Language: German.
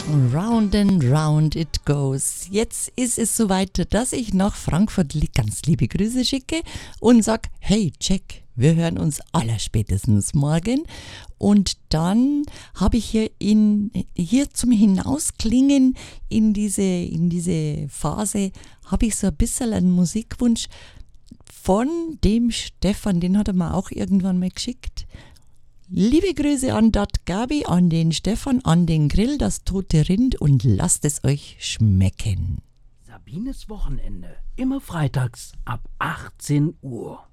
Round and round it goes. Jetzt ist es soweit, dass ich nach Frankfurt ganz liebe Grüße schicke und sag, hey Jack, wir hören uns allerspätestens morgen. Und dann habe ich hier zum Hinausklingen in diese Phase, habe ich so ein bisschen einen Musikwunsch von dem Stefan, den hat er mir auch irgendwann mal geschickt. Liebe Grüße an Dat Gabi, an den Stefan, an den Grill, das tote Rind und lasst es euch schmecken. Sabines Wochenende, immer freitags ab 18 Uhr.